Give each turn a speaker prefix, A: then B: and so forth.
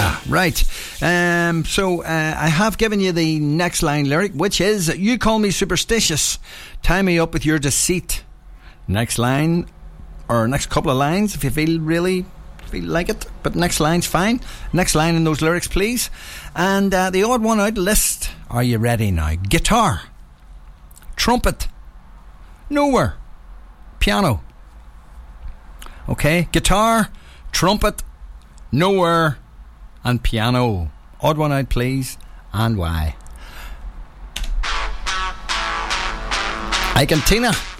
A: Yeah, right. So I have given you the next line lyric, which is, you call me superstitious, tie me up with your deceit. Next line, or next couple of lines, if you feel like it, but next line's fine. Next line in those lyrics, please. And the odd one out list. Are you ready now? Guitar, trumpet, nowhere, piano. Okay, guitar, trumpet, nowhere, and piano. Odd one out, please, and why? Ike and Tina.